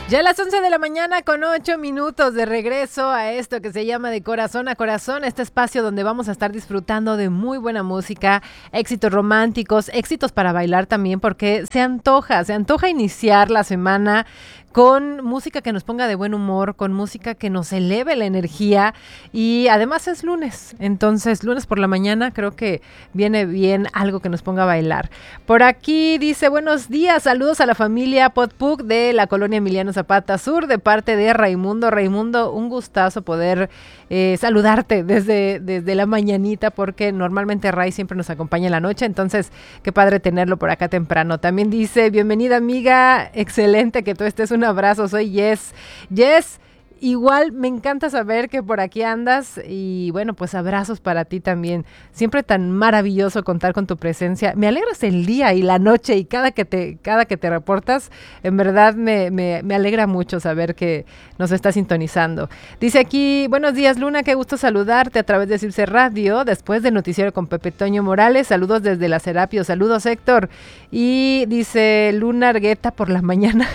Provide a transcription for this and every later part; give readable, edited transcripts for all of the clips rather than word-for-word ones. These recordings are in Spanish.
Ya a las 11 de la mañana con 8 minutos de regreso a esto que se llama De Corazón a Corazón, este espacio donde vamos a estar disfrutando de muy buena música, éxitos románticos, éxitos para bailar también, porque se antoja iniciar la semana con música que nos ponga de buen humor, con música que nos eleve la energía y además es lunes, entonces lunes por la mañana creo que viene bien algo que nos ponga a bailar. Por aquí dice, buenos días, saludos a la familia Potpuc de la colonia Emiliano Zapata Sur de parte de Raimundo. Raimundo, un gustazo poder saludarte desde la mañanita porque normalmente Ray siempre nos acompaña en la noche, entonces qué padre tenerlo por acá temprano. También dice, bienvenida amiga, excelente que tú estés, un abrazo, soy Jess. Jess, igual me encanta saber que por aquí andas y bueno, pues abrazos para ti también. Siempre tan maravilloso contar con tu presencia. Me alegras el día y la noche y cada que te reportas, en verdad me alegra mucho saber que nos está sintonizando. Dice aquí, buenos días Luna, qué gusto saludarte a través de Circe Radio, después del noticiero con Pepe Toño Morales. Saludos desde la Serapio, saludos Héctor. Y dice Luna Argueta por la mañana.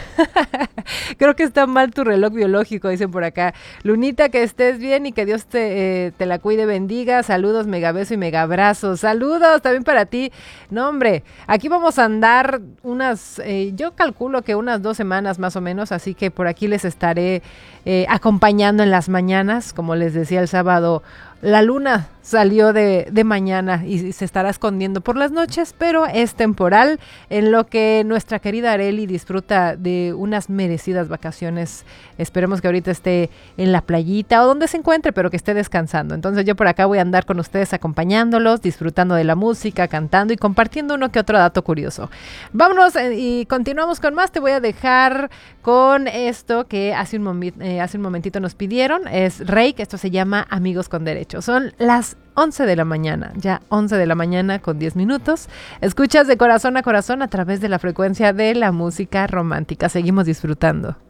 Creo que está mal tu reloj biológico, dicen por acá. Lunita, que estés bien y que Dios te la cuide, bendiga. Saludos, mega beso y mega abrazo. Saludos también para ti. No, hombre, aquí vamos a andar yo calculo que unas 2 semanas más o menos, así que por aquí les estaré acompañando en las mañanas. Como les decía el sábado, la luna salió de mañana y se estará escondiendo por las noches, pero es temporal, en lo que nuestra querida Areli disfruta de unas merecidas vacaciones. Esperemos que ahorita esté en la playita o donde se encuentre, pero que esté descansando. Entonces yo por acá voy a andar con ustedes acompañándolos, disfrutando de la música, cantando y compartiendo uno que otro dato curioso. Vámonos y continuamos con más. Te voy a dejar con esto que hace un momentito nos pidieron. Es Rake, esto se llama Amigos con Derecho. Son las 11 de la mañana, ya 11 de la mañana con 10 minutos. Escuchas De Corazón a Corazón a través de la frecuencia de la música romántica. Seguimos disfrutando.